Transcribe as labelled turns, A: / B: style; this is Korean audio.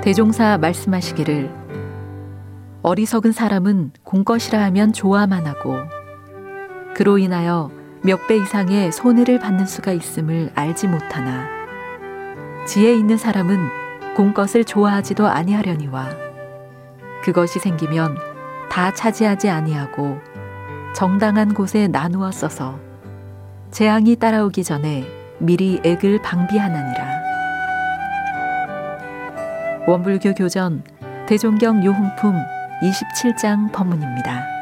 A: 대종사 말씀하시기를 어리석은 사람은 공것이라 하면 좋아만 하고 그로 인하여 몇 배 이상의 손해를 받는 수가 있음을 알지 못하나 지혜 있는 사람은 공것을 좋아하지도 아니하려니와 그것이 생기면 다 차지하지 아니하고 정당한 곳에 나누어 써서 재앙이 따라오기 전에 미리 액을 방비하나니라. 원불교 교전 대종경 요흥품 27장 법문입니다.